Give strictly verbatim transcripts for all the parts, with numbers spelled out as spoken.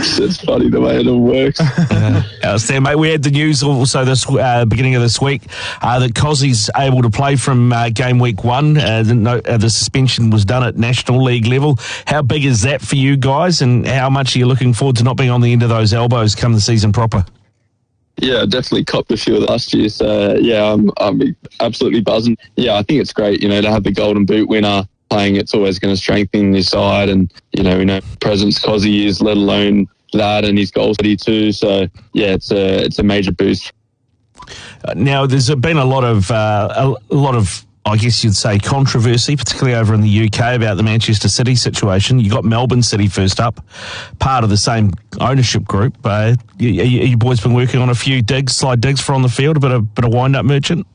it's, it's funny the way it all works. Uh, outstanding, mate. We had the news also this uh, beginning of this week uh, that Cossie's able to play from uh, game week one. Uh, the, no, uh, the suspension was done at National League level. How big is that for you guys, and how much are you looking forward to not being on the end of those elbows come the season proper? Yeah, definitely copped a few last year. So, yeah, I'm, I'm absolutely buzzing. Yeah, I think it's great, you know, to have the Golden Boot winner playing. It's always going to strengthen your side. And, you know, we know presence Cozzy is, let alone that, and his goal thirty-two. So, yeah, it's a, it's a major boost. Now, there's been a lot of, uh, a lot of, I guess you'd say, controversy, particularly over in the U K, about the Manchester City situation. You got Melbourne City first up, part of the same ownership group. Uh, you, you, you boys been working on a few digs, slide digs for on the field, a bit of, bit of wind-up merchant?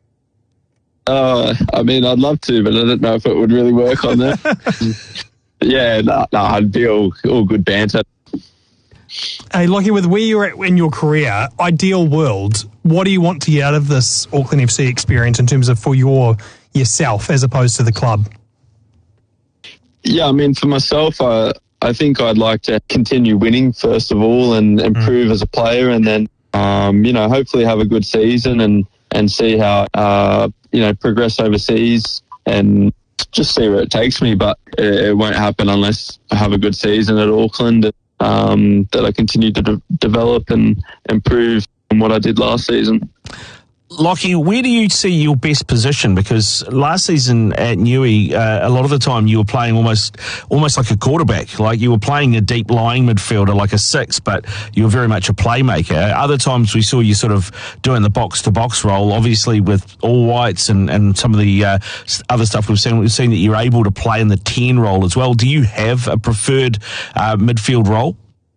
Uh, I mean, I'd love to, but I don't know if it would really work on there. yeah, no, no, I'd be all, all good banter. Hey, Lockie, with where you're at in your career, ideal world, what do you want to get out of this Auckland F C experience in terms of for your yourself as opposed to the club? Yeah, I mean, for myself, I, I think I'd like to continue winning, first of all, and improve mm. as a player, and then, um, you know, hopefully have a good season and, and see how, uh, you know, progress overseas and just see where it takes me. But it, it won't happen unless I have a good season at Auckland. Um, that I continue to de- develop and improve on what I did last season. Lockie, where do you see your best position? Because last season at Newey, uh, a lot of the time you were playing almost almost like a quarterback. Like you were playing a deep lying midfielder like a six, but you were very much a playmaker. Other times we saw you sort of doing the box-to-box role, obviously with All Whites and, and some of the uh, other stuff we've seen. We've seen that you're able to play in the ten role as well. Do you have a preferred uh, midfield role?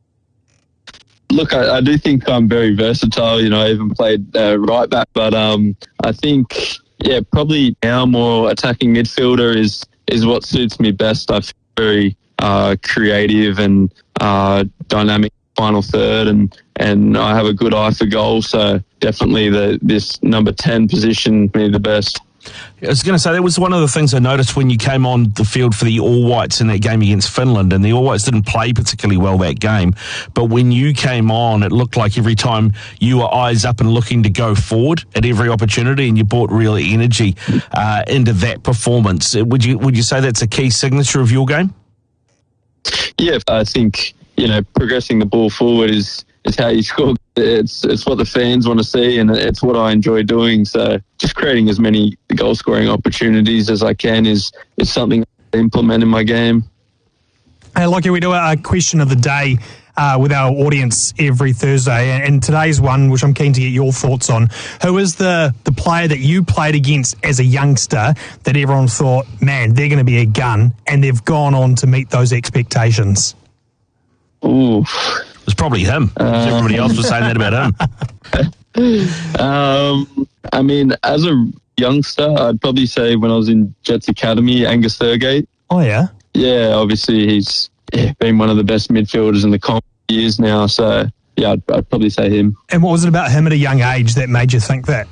Look, I, I do think I'm very versatile. You know, I even played uh, right back, but um, I think, yeah, probably now more attacking midfielder is is what suits me best. I feel very uh, creative and uh, dynamic final third, and, and I have a good eye for goal. So definitely the this number ten position me the best. I was going to say, that was one of the things I noticed when you came on the field for the All Whites in that game against Finland, and the All Whites didn't play particularly well that game, but when you came on, it looked like every time you were eyes up and looking to go forward at every opportunity, and you brought real energy uh, into that performance. Would you would you say that's a key signature of your game? Yeah, I think, you know, progressing the ball forward is is how you score. It's it's what the fans want to see, and it's what I enjoy doing. So just creating as many goal scoring opportunities as I can is is something I implement in my game. Hey, Lockie, we do a question of the day uh, with our audience every Thursday, and today's one, which I'm keen to get your thoughts on. Who is the the player that you played against as a youngster that everyone thought, man, they're going to be a gun, and they've gone on to meet those expectations? Ooh. It was probably him. Um, Everybody else was saying that about him. um, I mean, as a youngster, I'd probably say when I was in Jets Academy, Angus Thurgate. Oh, yeah? Yeah, obviously he's yeah, been one of the best midfielders in the comp years now. So, yeah, I'd, I'd probably say him. And what was it about him at a young age that made you think that?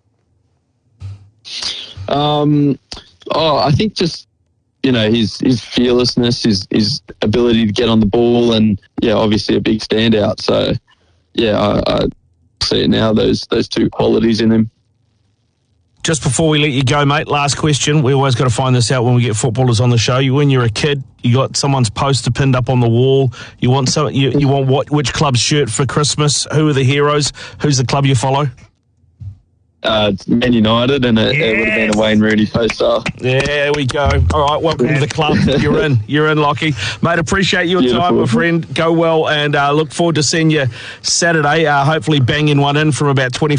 Um, oh, I think just, you know, his his fearlessness, his his ability to get on the ball, and yeah, obviously a big standout. So yeah, I, I see it now, those those two qualities in him. Just before we let you go, mate, last question. We always got to find this out when we get footballers on the show. You, when you're a kid, you got someone's poster pinned up on the wall. You want some. You, you want what? Which club's shirt for Christmas? Who are the heroes? Who's the club you follow? Uh, it's Man United, and it, yes. it would have been a Wayne Rooney poster. There we go. All right, welcome to the club. You're in. You're in, Lockie. Mate, appreciate your Beautiful. time, my friend. Go well, and uh, look forward to seeing you Saturday. Uh, hopefully banging one in from about twenty